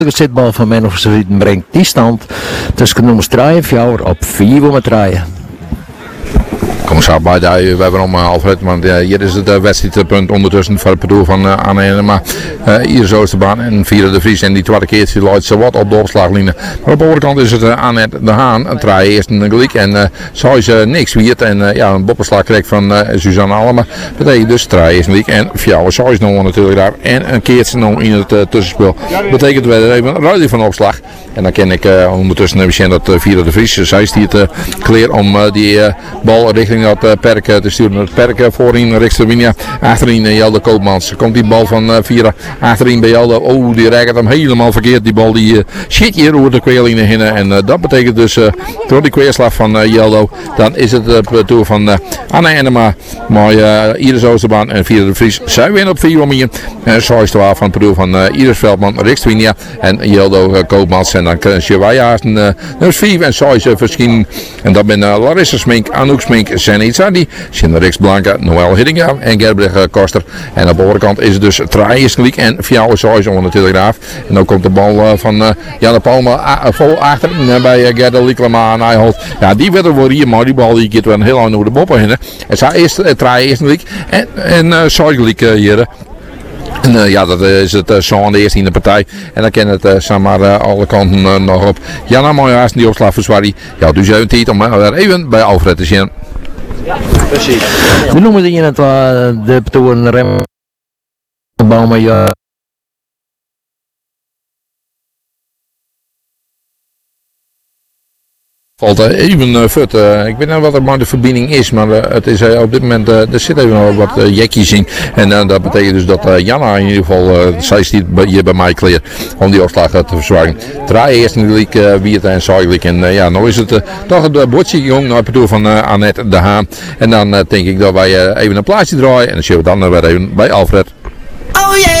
De zitbal van Men of Zwieten brengt die stand tussen nummers 3 en 4 op 4,3. Commissaris Baidij, we hebben om Alfred, want hier is het wedstrijdpunt ondertussen voor het parcours van Anne Enema. Hier is Oosterbaan en Vierde de Vries en die tweede keertje loopt ze wat op de opslaglijnen. Maar op de overkant is het Annette de Haan, een traai eerst een gelijk en zo is niks wierd en een boppenslag krijgt van Suzanne Allema. Dat betekent dus traai eerst een gelijk en Fjouwen zo is nog natuurlijk daar en een keertje nog in het tussenspel. Dat betekent we er even een ruiling van opslag. En dan ken ik ondertussen even zien dat Vierde de Vries, zij stiert klaar om die bal richting dat perk te sturen. Het perk voorin Riksterwinia, achterin Jelde Koopmans. Komt die bal van Viera achterin bij Jelde. Oh, die raakt hem helemaal verkeerd. Die bal die shit hier over de kweeline heen. En dat betekent dus door die kweerslag van Jeldo, dan is het de toer van Anne Enema. Maar Iris Oosterbaan en Vierde de Vries. Zij winnen op 4 om hier. Zo is de waar van het toer van Iris Veldman, Riksterwinia en Jeldo Koopmans. En dan krijg je wij nummers 4 en zo is verschijnen. En dat ben Larissa Smink, Anouk Smink, Zenit Sadi, Shinda Rix Blanca, Noël Hiddinga en Gerbrich Koster. En op de overkant is het dus Traaijersliek en Fjouwen Sois onder de Telegraaf. En dan komt de bal van Janne Palme vol achter bij Gerda Lieklema en Nijholt. Ja, die werd er voor hier, maar die bal die gaat wel een heel lang over de boppen heen. En zij is Traaijersliek en Soisliek hier. En ja, dat is het zo aan de eerste in de partij. En dan kan het maar alle kanten nog op. Ja, nou mooi haast die opslag voor Zwarri. Ja, dus even tijd om even bij Alfred te zien. Ja, precies. We noemen die in het de toeren rem. Bouwen ja. Valt even fut. Ik weet niet wat er maar de verbinding is, maar het is op dit moment, er zit even nog wat jekjes in. En dat betekent dus dat Janna in ieder geval, zij stiet hier bij mij klaar om die opslag te verzwakken. Draai eerst natuurlijk Wiert en Saailik. En ja, nou is het toch het bordje jong naar het parcours van Annette de Haan. En dan denk ik dat wij even een plaatje draaien en dan zien we dan weer even bij Alfred. Oh yeah!